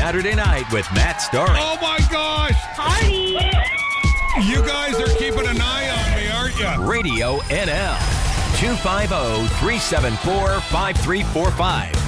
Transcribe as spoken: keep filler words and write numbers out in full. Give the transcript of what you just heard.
Saturday night with Matt Stark. Oh, my gosh. Party. You guys are keeping an eye on me, aren't you? Radio N L. two five zero, three seven four, five three four five.